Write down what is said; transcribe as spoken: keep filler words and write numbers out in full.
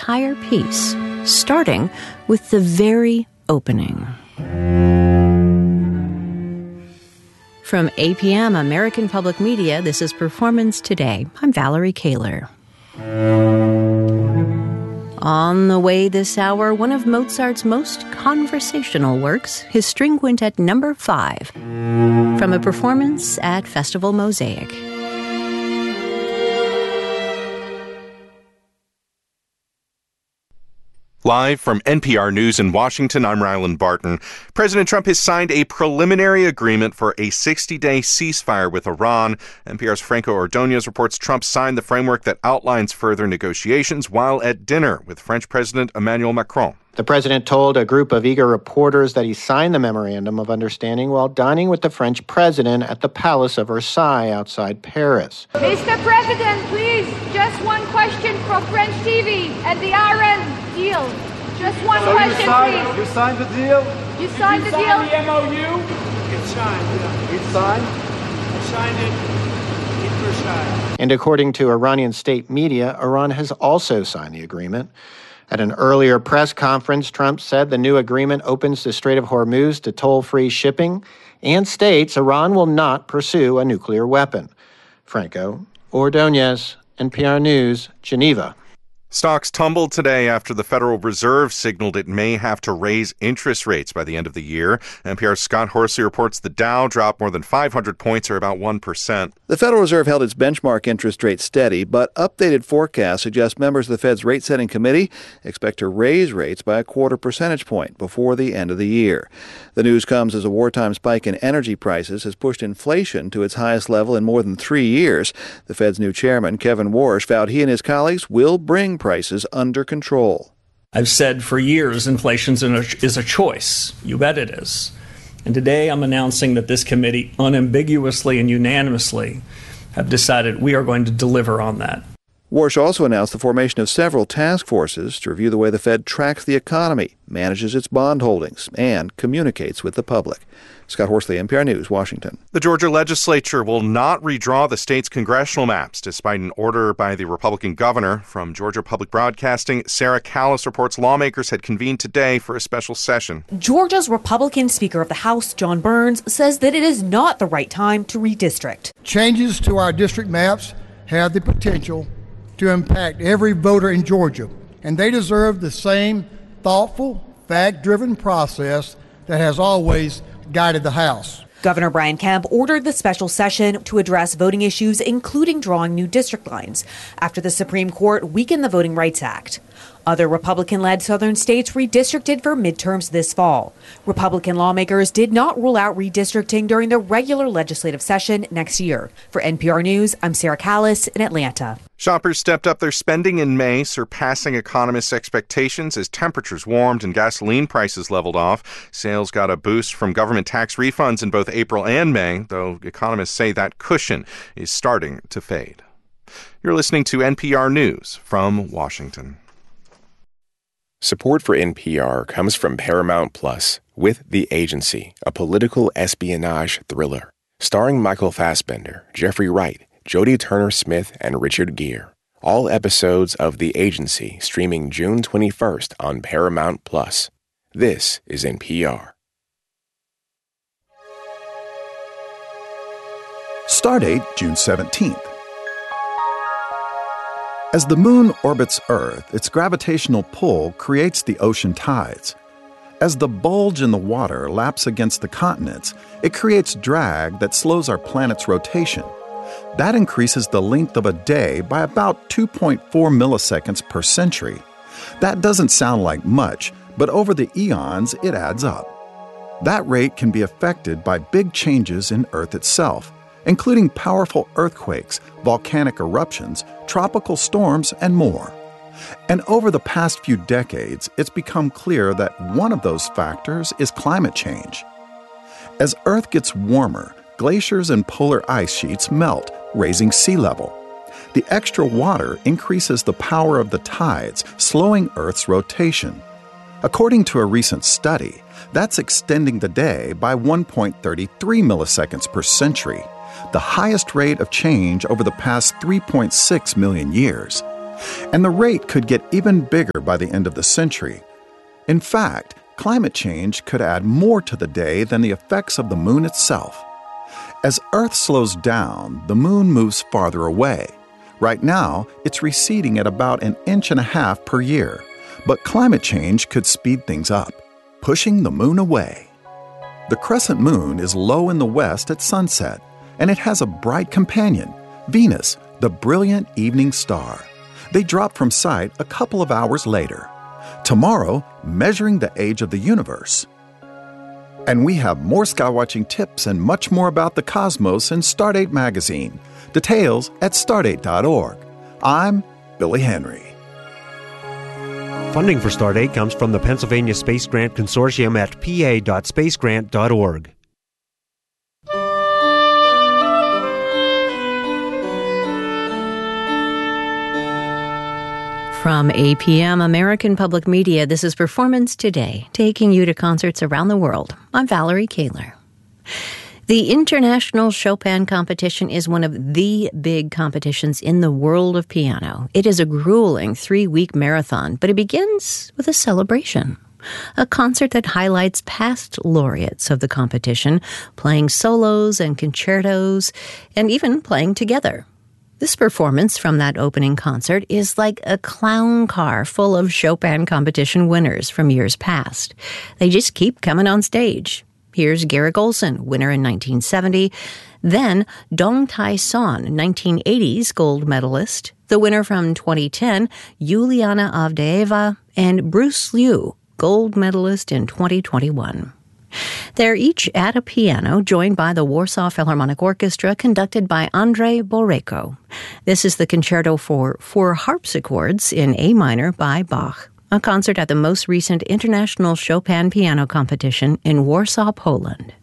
entire piece, starting with the very opening. From A P M American Public Media, this is Performance Today. I'm Valerie Kaler. On the way this hour, one of Mozart's most conversational works, his String Quintet number five, from a performance at Festival Mosaic. Live from N P R News in Washington, I'm Ryland Barton. President Trump has signed a preliminary agreement for a sixty-day ceasefire with Iran. N P R's Franco Ordonez reports Trump signed the framework that outlines further negotiations while at dinner with French President Emmanuel Macron. The president told a group of eager reporters that he signed the Memorandum of Understanding while dining with the French president at the Palace of Versailles outside Paris. Mister President, please, just one question from French T V and the Iran deal. Just one so question, you signed, please. You signed the deal? You signed Did the you deal? sign the M O U? It's signed, yeah. It's signed? I signed it in Versailles. And according to Iranian state media, Iran has also signed the agreement. At an earlier press conference, Trump said the new agreement opens the Strait of Hormuz to toll-free shipping and states Iran will not pursue a nuclear weapon. Franco Ordonez, N P R News, Geneva. Stocks tumbled today after the Federal Reserve signaled it may have to raise interest rates by the end of the year. N P R's Scott Horsley reports the Dow dropped more than five hundred points, or about one percent. The Federal Reserve held its benchmark interest rate steady, but updated forecasts suggest members of the Fed's rate-setting committee expect to raise rates by a quarter percentage point before the end of the year. The news comes as a wartime spike in energy prices has pushed inflation to its highest level in more than three years. The Fed's new chairman, Kevin Warsh, vowed he and his colleagues will bring prices under control. I've said for years inflation is a choice. You bet it is. And today I'm announcing that this committee unambiguously and unanimously have decided we are going to deliver on that. Warsh also announced the formation of several task forces to review the way the Fed tracks the economy, manages its bond holdings, and communicates with the public. Scott Horsley, N P R News, Washington. The Georgia legislature will not redraw the state's congressional maps, despite an order by the Republican governor. From Georgia Public Broadcasting, Sarah Callis reports lawmakers had convened today for a special session. Georgia's Republican Speaker of the House, John Burns, says that it is not the right time to redistrict. Changes to our district maps have the potential to impact every voter in Georgia, and they deserve the same thoughtful, fact-driven process that has always guided the House. Governor Brian Kemp ordered the special session to address voting issues, including drawing new district lines, after the Supreme Court weakened the Voting Rights Act. Other Republican-led southern states redistricted for midterms this fall. Republican lawmakers did not rule out redistricting during the regular legislative session next year. For N P R News, I'm Sarah Callis in Atlanta. Shoppers stepped up their spending in May, surpassing economists' expectations as temperatures warmed and gasoline prices leveled off. Sales got a boost from government tax refunds in both April and May, though economists say that cushion is starting to fade. You're listening to N P R News from Washington. Support for N P R comes from Paramount Plus with The Agency, a political espionage thriller. Starring Michael Fassbender, Jeffrey Wright, Jodie Turner-Smith, and Richard Gere. All episodes of The Agency streaming June twenty-first on Paramount Plus. This is N P R. Stardate June seventeenth. As the moon orbits Earth, its gravitational pull creates the ocean tides. As the bulge in the water laps against the continents, it creates drag that slows our planet's rotation. That increases the length of a day by about two point four milliseconds per century. That doesn't sound like much, but over the eons, it adds up. That rate can be affected by big changes in Earth itself, including powerful earthquakes, volcanic eruptions, tropical storms, and more. And over the past few decades, it's become clear that one of those factors is climate change. As Earth gets warmer, glaciers and polar ice sheets melt, raising sea level. The extra water increases the power of the tides, slowing Earth's rotation. According to a recent study, that's extending the day by one point three three milliseconds per century, the highest rate of change over the past three point six million years. And the rate could get even bigger by the end of the century. In fact, climate change could add more to the day than the effects of the moon itself. As Earth slows down, the moon moves farther away. Right now, it's receding at about an inch and a half per year. But climate change could speed things up, pushing the moon away. The crescent moon is low in the west at sunset, and it has a bright companion, Venus, the brilliant evening star. They drop from sight a couple of hours later. Tomorrow, measuring the age of the universe. And we have more skywatching tips and much more about the cosmos in Stardate magazine. Details at stardate dot org. I'm Billy Henry. Funding for Stardate comes from the Pennsylvania Space Grant Consortium at p a dot space grant dot org. From A P M American Public Media, this is Performance Today, taking you to concerts around the world. I'm Valerie Kaler. The International Chopin Competition is one of the big competitions in the world of piano. It is a grueling three-week marathon, but it begins with a celebration. A concert that highlights past laureates of the competition, playing solos and concertos, and even playing together. This performance from that opening concert is like a clown car full of Chopin competition winners from years past. They just keep coming on stage. Here's Garrick Olson, winner in nineteen seventy. Then Dong Tai-son, nineteen eighties gold medalist. The winner from twenty ten, Yuliana Avdeeva. And Bruce Liu, gold medalist in twenty twenty-one. They're each at a piano, joined by the Warsaw Philharmonic Orchestra, conducted by Andrei Boreyko. This is the concerto for four harpsichords in A minor by Bach, a concert at the most recent International Chopin Piano Competition in Warsaw, Poland.